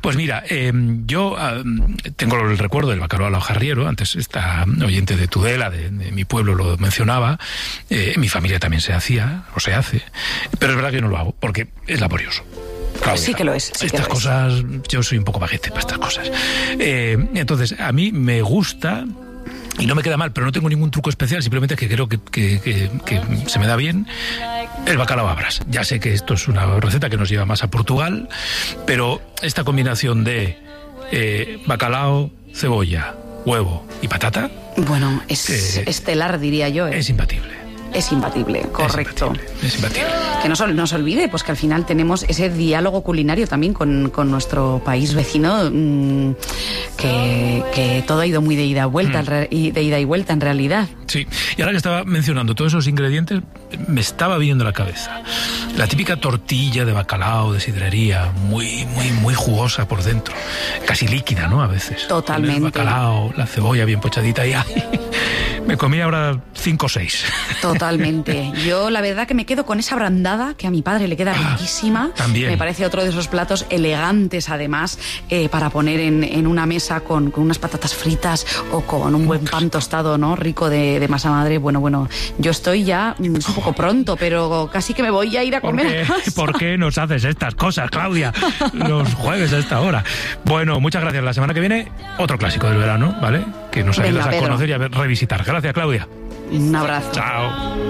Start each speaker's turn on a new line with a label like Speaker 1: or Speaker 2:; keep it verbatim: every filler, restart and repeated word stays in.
Speaker 1: Pues mira, eh, yo eh, tengo el recuerdo del bacalao a la hojarriero. Antes esta oyente de Tudela, de, de mi pueblo, lo mencionaba. Eh, mi familia también se hacía, o se hace. Pero es verdad que yo no lo hago, porque es laborioso. Claudia,
Speaker 2: sí que lo es. Sí
Speaker 1: estas
Speaker 2: que lo
Speaker 1: cosas,
Speaker 2: es.
Speaker 1: yo soy un poco baguete para estas cosas. Eh, entonces, a mí me gusta... Y no me queda mal, pero no tengo ningún truco especial, simplemente es que creo que, que, que, que se me da bien el bacalao a bras. Ya sé que esto es una receta que nos lleva más a Portugal, pero esta combinación de eh, bacalao, cebolla, huevo y patata...
Speaker 2: Bueno, es eh, estelar, diría yo. ¿eh?
Speaker 1: Es imbatible.
Speaker 2: Es imbatible, correcto.
Speaker 1: Es imbatible, es imbatible.
Speaker 2: Que no, no se olvide, pues que al final tenemos ese diálogo culinario también con, con nuestro país vecino, mmm, que, que todo ha ido muy de ida, vuelta, mm. de ida y vuelta en realidad.
Speaker 1: Sí, y ahora que estaba mencionando todos esos ingredientes, me estaba viniendo a la cabeza la típica tortilla de bacalao de sidrería, muy, muy, muy jugosa por dentro, casi líquida, ¿no? A veces.
Speaker 2: Totalmente.
Speaker 1: El bacalao, la cebolla bien pochadita y ¡ay! Me comí ahora cinco o seis.
Speaker 2: Totalmente. Yo la verdad que me quedo con esa brandada que a mi padre le queda ah, riquísima.
Speaker 1: También.
Speaker 2: Me parece otro de esos platos elegantes además eh, para poner en, en una mesa con, con unas patatas fritas o con un buen pan tostado, ¿no? Rico de, de masa madre. Bueno, bueno, yo estoy ya un poco pronto, pero casi que me voy a ir a comer
Speaker 1: ¿Por qué,
Speaker 2: a casa.
Speaker 1: ¿Por qué nos haces estas cosas, Claudia? Los jueves a esta hora. Bueno, muchas gracias. La semana que viene, otro clásico del verano, ¿vale? Que nos ayudas Venga, a conocer y a ver, revisitar. Gracias, Claudia.
Speaker 2: Un abrazo.
Speaker 1: Chao.